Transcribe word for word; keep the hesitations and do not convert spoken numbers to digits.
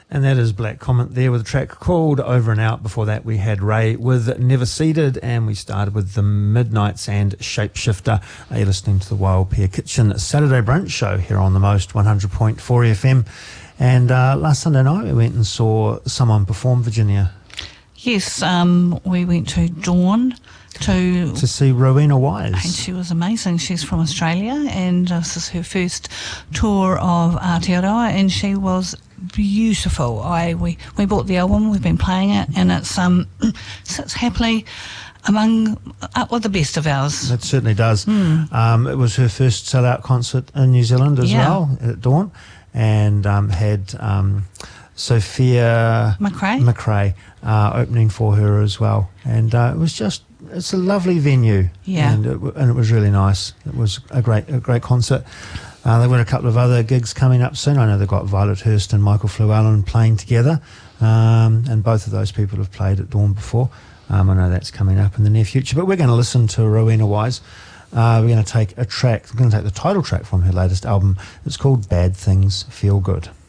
And that is Black Comet there with a track called Over and Out. Before that, we had Ray with Never Seated, and we started with The Midnights and Shapeshifter. Are you listening to the Wild Pear Kitchen Saturday Brunch Show here on the Most one hundred point four F M? And uh, last Sunday night, we went and saw someone perform, Virginia. Yes, um, we went to Dawn to... To see Rowena Wise. And she was amazing. She's from Australia, and this is her first tour of Aotearoa, and she was beautiful. I we, we bought the album, we've been playing it, and it's um sits happily among uh, well, the best of ours. It certainly does. Mm. Um, it was her first sellout concert in New Zealand as yeah. well at Dawn, and um, had um, Sophia McRae, McRae uh, opening for her as well, and uh, it was just it's a lovely venue. Yeah, and it, and it was really nice. It was a great a great concert. Uh, they've got a couple of other gigs coming up soon. I know they've got Violet Hurst and Michael Llewellyn playing together, um, and both of those people have played at Dawn before. Um, I know that's coming up in the near future. But we're going to listen to Rowena Wise. Uh, we're going to take a track. We're going to take the title track from her latest album. It's called Bad Things Feel Good.